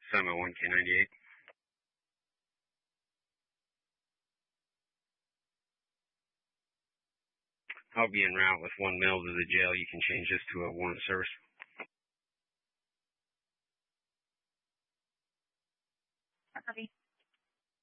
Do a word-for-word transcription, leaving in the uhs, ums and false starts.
seven oh one K ninety-eight. I'll be en route with one mil to the jail. You can change this to a warrant service. Copy.